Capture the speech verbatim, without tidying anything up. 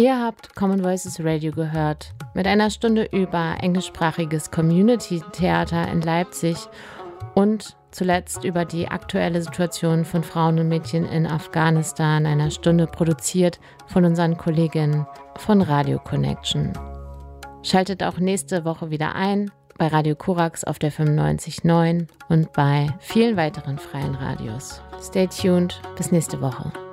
Ihr habt Common Voices Radio gehört, mit einer Stunde über englischsprachiges Community-Theater in Leipzig und zuletzt über die aktuelle Situation von Frauen und Mädchen in Afghanistan, einer Stunde produziert von unseren Kolleginnen von Radio Connection. Schaltet auch nächste Woche wieder ein bei Radio Korax auf der fünfundneunzig Komma neun und bei vielen weiteren freien Radios. Stay tuned, bis nächste Woche.